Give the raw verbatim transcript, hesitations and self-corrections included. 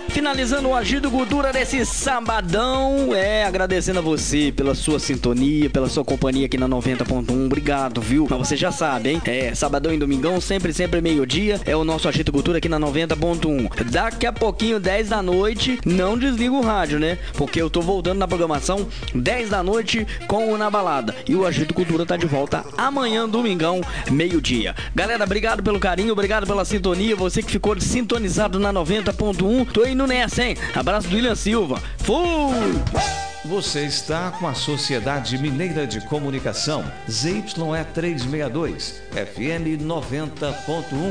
Finalizando o Agito Cultura desse sabadão, é, agradecendo a você pela sua sintonia, pela sua companhia aqui na noventa ponto um, obrigado, viu? Mas você já sabe, hein? É, sabadão e domingão, sempre, sempre meio-dia, é o nosso Agito Cultura aqui na noventa ponto um. Daqui a pouquinho, dez da noite, não desliga o rádio, né? Porque eu tô voltando na programação dez da noite com o Na Balada. E o Agito Cultura tá de volta amanhã, domingão, meio-dia. Galera, obrigado pelo carinho, obrigado pela sintonia, você que ficou sintonizado na noventa ponto um, tô indo nessa, hein? Abraço do William Silva. Fui! Você está com a Sociedade Mineira de Comunicação, Z Y E trezentos e sessenta e dois, F M noventa ponto um.